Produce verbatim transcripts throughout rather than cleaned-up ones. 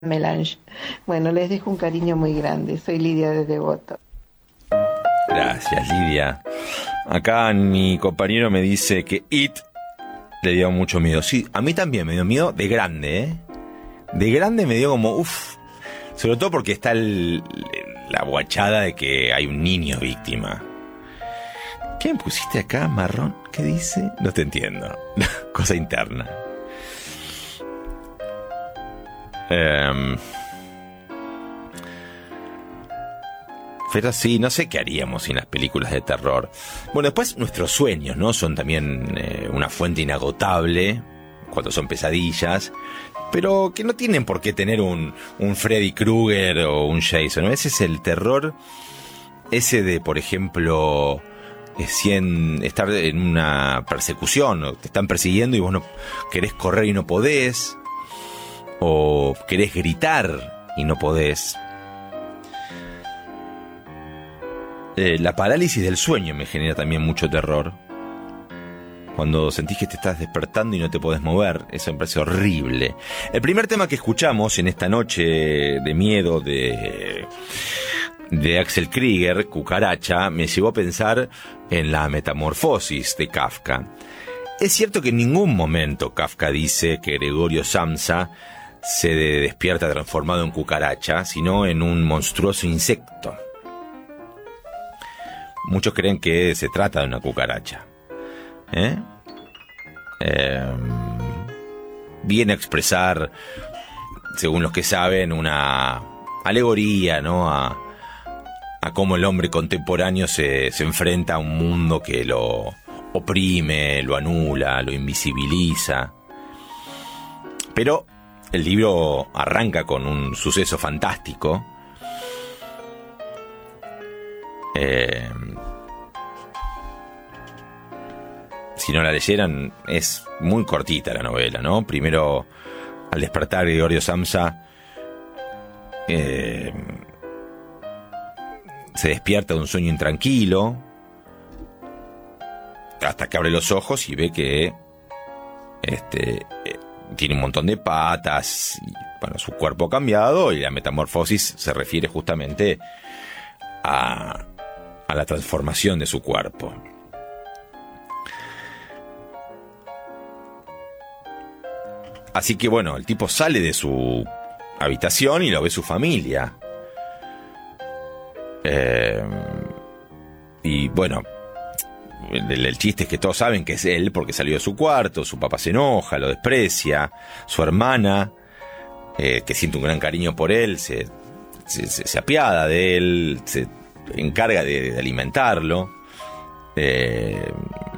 Melange. Bueno, les dejo un cariño muy grande. Soy Lidia de Devoto. Gracias, Lidia. Acá mi compañero me dice que It le dio mucho miedo. Sí, a mí también me dio miedo de grande, ¿eh? De grande me dio como, uff. Sobre todo porque está el, la guachada de que hay un niño víctima. ¿Qué me pusiste acá, marrón? ¿Qué dice? No te entiendo. Cosa interna. Um, pero sí, no sé qué haríamos sin las películas de terror. Bueno, después nuestros sueños, ¿no? Son también eh, una fuente inagotable cuando son pesadillas, pero que no tienen por qué tener un, un Freddy Krueger o un Jason, ¿no? Ese es el terror, ese de, por ejemplo, cien, estar en una persecución, o te están persiguiendo y vos no querés correr y no podés, o querés gritar y no podés. Eh, la parálisis del sueño me genera también mucho terror. Cuando sentís que te estás despertando y no te podés mover, eso me parece horrible. El primer tema que escuchamos en esta noche de miedo de, de Axel Krieger, Cucaracha, me llevó a pensar en la metamorfosis de Kafka. Es cierto que en ningún momento Kafka dice que Gregorio Samsa se despierta transformado en cucaracha, sino en un monstruoso insecto. Muchos creen que se trata de una cucaracha. ¿Eh? Eh, viene a expresar, según los que saben, una alegoría, ¿no? A, a cómo el hombre contemporáneo se, se enfrenta a un mundo que lo oprime, lo anula, lo invisibiliza. Pero el libro arranca con un suceso fantástico. Eh, si no la leyeran, es muy cortita la novela, ¿no? Primero, al despertar Gregorio Samsa, eh, se despierta de un sueño intranquilo, hasta que abre los ojos y ve que este eh, tiene un montón de patas, y, bueno, su cuerpo ha cambiado, y la metamorfosis se refiere justamente a, a la transformación de su cuerpo. Así que bueno, el tipo sale de su habitación y lo ve su familia. Eh, y bueno, el, el chiste es que todos saben que es él porque salió de su cuarto. Su papá se enoja, lo desprecia. Su hermana, eh, que siente un gran cariño por él, se, se, se, se apiada de él, se encarga de, de alimentarlo. Eh,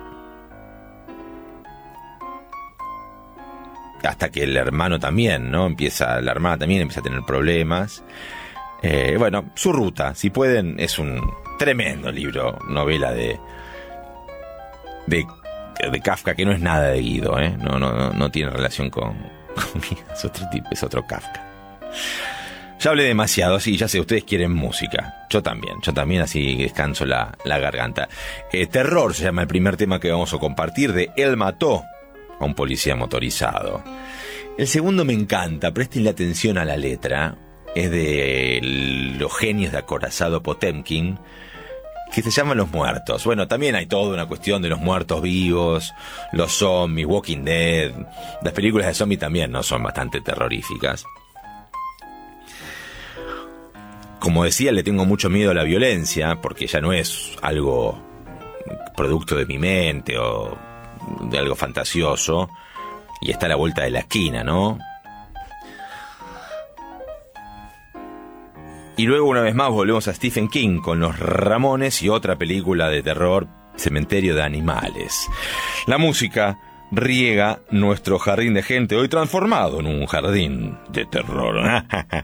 hasta que el hermano también, ¿no? Empieza, la hermana también empieza a tener problemas. Eh, bueno, su ruta, si pueden, es un tremendo libro, novela de, de, de Kafka, que no es nada de Guido, ¿eh? No, no, no, no tiene relación con, con Guido, es otro tipo, es otro Kafka. Ya hablé demasiado, sí, ya sé, ustedes quieren música. Yo también, yo también, así descanso la, la garganta. Eh, Terror se llama el primer tema que vamos a compartir, de Él mató a un policía motorizado. El segundo me encanta, prestenle atención a la letra. Es de los genios de Acorazado Potemkin, que se llama Los Muertos. Bueno, también hay toda una cuestión de los muertos vivos, los zombies, Walking Dead. Las películas de zombies también no son bastante terroríficas. Como decía, le tengo mucho miedo a la violencia, porque ya no es algo producto de mi mente o de algo fantasioso, y está a la vuelta de la esquina, ¿no? Y luego, una vez más, volvemos a Stephen King con Los Ramones y otra película de terror, Cementerio de Animales. La música riega nuestro jardín de gente, hoy transformado en un jardín de terror.